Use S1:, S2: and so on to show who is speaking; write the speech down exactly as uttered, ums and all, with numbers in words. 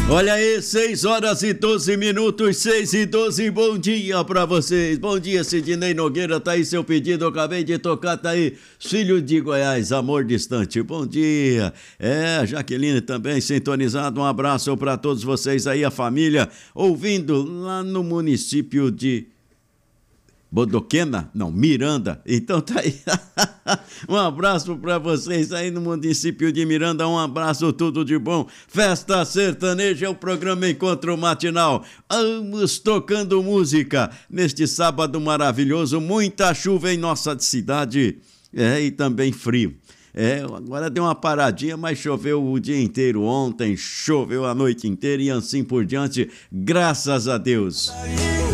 S1: Olha aí, seis horas e doze minutos, seis e doze, bom dia pra vocês. Bom dia, Sidney Nogueira, tá aí seu pedido, eu acabei de tocar, tá aí, Filho de Goiás, Amor Distante, bom dia. É, Jaqueline também sintonizado, um abraço pra todos vocês aí, a família, ouvindo lá no município de Bodoquena? Não, Miranda. Então tá aí. Um abraço pra vocês aí no município de Miranda. Um abraço, tudo de bom. Festa Sertaneja é o programa Encontro Matinal. Vamos tocando música neste sábado maravilhoso. Muita chuva em nossa cidade. É, e também frio. É, agora deu uma paradinha, mas choveu o dia inteiro ontem, choveu a noite inteira e assim por diante, graças a Deus.